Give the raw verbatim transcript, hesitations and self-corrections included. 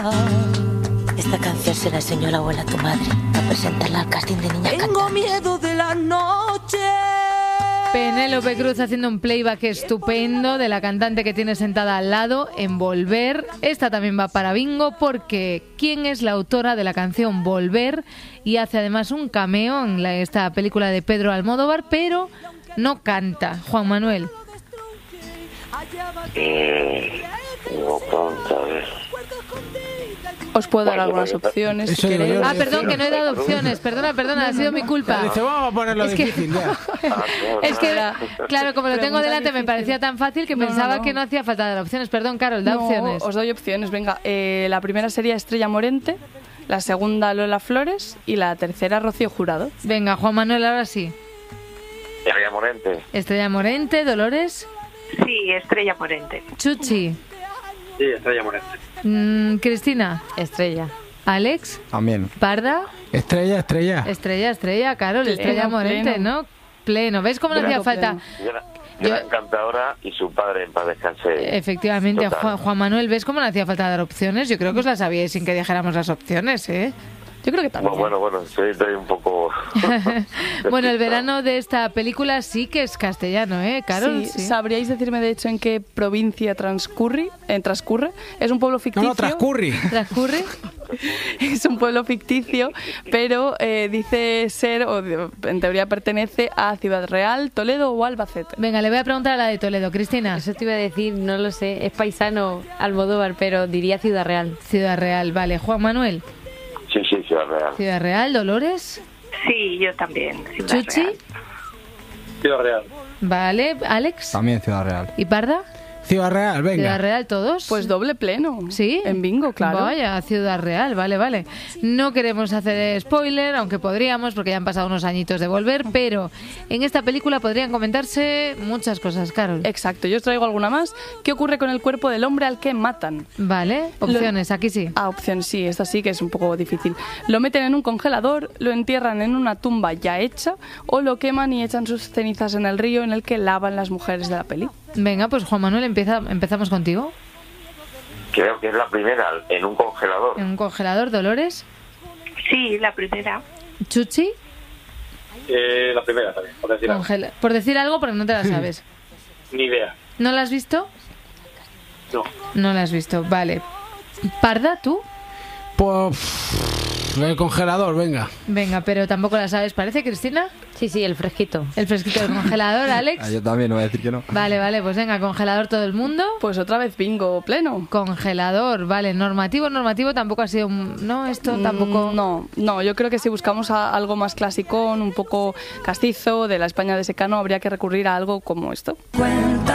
Esta canción se la enseñó la abuela a tu madre para presentarla al casting de niñas cantantes. Tengo miedo de la noche. Penélope Cruz haciendo un playback estupendo de la cantante que tiene sentada al lado en Volver. Esta también va para bingo porque ¿quién es la autora de la canción Volver? Y hace además un cameo en la, esta película de Pedro Almodóvar, pero no canta. Juan Manuel. Eh, no canta, a ver. Os puedo dar algunas opciones si queréis. Ah, perdón, que no he dado opciones. Perdona, perdona, ha sido mi culpa. Dice, vamos a ponerlo Es que- difícil ya. Es que, claro, como lo tengo Pregunta delante, me difícil. parecía tan fácil que No, pensaba no, no. que no hacía falta dar opciones. Perdón, Carol, da No, opciones. os doy opciones, venga. Eh, la primera sería Estrella Morente, la segunda Lola Flores y la tercera Rocío Jurado. Venga, Juan Manuel, ahora sí. Estrella Morente. Estrella Morente, Dolores, Sí, Estrella Morente. Chuchi, Sí, Estrella Morente. mm, Cristina, Estrella. Alex, También. Parda, Estrella, estrella. Estrella, Estrella, Carol, Pleno, Estrella Morente, pleno. ¿no? Pleno. ¿Ves cómo no hacía Pleno, falta? pleno. Gran, gran cantadora y su padre en paz descanse. Efectivamente, Total. Juan, Juan Manuel, ¿ves cómo no hacía falta dar opciones? Yo creo que os las sabíais sin que dijéramos las opciones, ¿eh? Yo creo que también. Bueno, bueno, bueno, sí, estoy un poco... Bueno, el verano de esta película sí que es castellano, ¿eh, Carol? Sí, ¿sabríais decirme de hecho en qué provincia transcurre? En transcurre. Es un pueblo No, ficticio. no, transcurri. ¿Transcurre? Es un pueblo ficticio, pero eh, dice ser, o de- en teoría pertenece a Ciudad Real, Toledo o Albacete. Venga, le voy a preguntar a la de Toledo. Cristina. Eso te iba a decir, no lo sé. Es paisano Almodóvar, pero diría Ciudad Real. Ciudad Real, vale. Juan Manuel. Sí, sí, Ciudad Real. Ciudad Real, Dolores. Sí, yo también. Ciudad Chuchi. Real. Ciudad Real. Vale. Alex. También Ciudad Real. ¿Y Parda? Ciudad Real, venga. Ciudad Real, todos. Pues doble pleno. ¿Sí? En bingo, claro. Vaya, Ciudad Real, vale, vale. No queremos hacer spoiler, aunque podríamos, porque ya han pasado unos añitos de Volver, pero en esta película podrían comentarse muchas cosas, Carol. Exacto, yo os traigo alguna más. ¿Qué ocurre con el cuerpo del hombre al que matan? Vale, opciones, aquí sí. Ah, opción sí, esta sí que es un poco difícil. Lo meten en un congelador, lo entierran en una tumba ya hecha o lo queman y echan sus cenizas en el río en el que lavan las mujeres de la peli. Venga, pues Juan Manuel, empieza, empezamos contigo. Creo que es la primera, en un congelador. En un congelador, Dolores. Sí, la primera. Chuchi. Eh, la primera también, por decir algo. Congela- Por decir algo, porque no te la sabes. Ni idea. ¿No la has visto? No. No la has visto, vale. Parda, ¿tú? Pues el congelador, venga. Venga, pero tampoco la sabes, ¿parece, Cristina? Sí, sí, el fresquito. El fresquito del congelador, Alex. Ah, yo también, no voy a decir que no. Vale, vale, pues venga, congelador todo el mundo. Pues otra vez bingo pleno. Congelador, vale. Normativo, normativo tampoco ha sido... un- No, esto tampoco... Mm, No, no, yo creo que si buscamos a algo más clasicón, un poco castizo, de la España de secano, habría que recurrir a algo como esto.